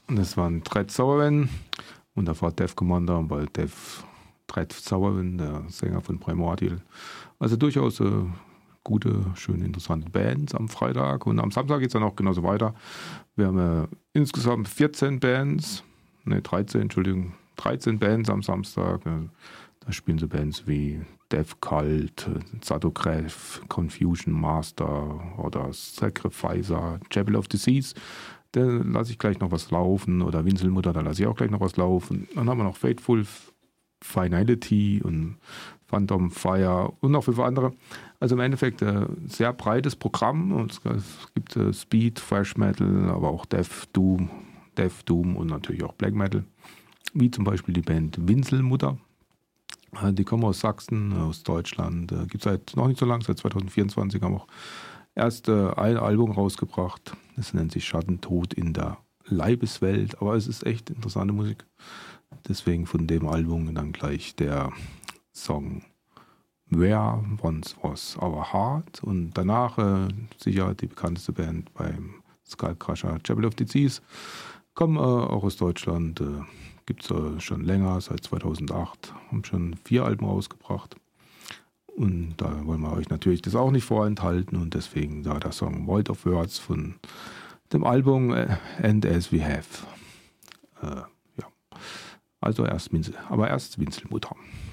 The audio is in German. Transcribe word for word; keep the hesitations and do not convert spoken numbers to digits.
Und das waren Dread Sauerwen und davor Death Commander und bald Death Dread Sauerwen, der Sänger von Primordial. Also durchaus äh, gute, schöne, interessante Bands am Freitag. Und am Samstag geht es dann auch genauso weiter. Wir haben äh, insgesamt vierzehn Bands, ne dreizehn, Entschuldigung, dreizehn Bands am Samstag. Äh, da spielen so Bands wie Death Cult, Zadokrath, Confusion Master oder Sacrificer, Chapel of Disease. Da lasse ich gleich noch was laufen. Oder Winselmutter, da lasse ich auch gleich noch was laufen. Dann haben wir noch Fateful Finality und Phantom Fire und noch fünf andere. Also im Endeffekt ein äh, sehr breites Programm. Und es, es gibt äh, Speed, Thrash Metal, aber auch Death Doom, Death Doom und natürlich auch Black Metal. Wie zum Beispiel die Band Winselmutter. Äh, die kommen aus Sachsen, aus Deutschland. Äh, gibt es seit noch nicht so lange, seit zwanzig vierundzwanzig haben auch erst äh, ein Album rausgebracht. Das nennt sich Schattentod in der Leibeswelt. Aber es ist echt interessante Musik. Deswegen von dem Album dann gleich der Song Where Once Was Our Heart und danach äh, sicher die bekannteste Band beim Skullcrusher, Chapel of Disease, kommen äh, auch aus Deutschland, äh, gibt es äh, schon länger, seit zweitausendacht, haben schon vier Alben rausgebracht und da wollen wir euch natürlich das auch nicht vorenthalten und deswegen da der Song Void of Words von dem Album äh, And As We Have. Äh, Also erst Winsel, aber erst Winselmutter.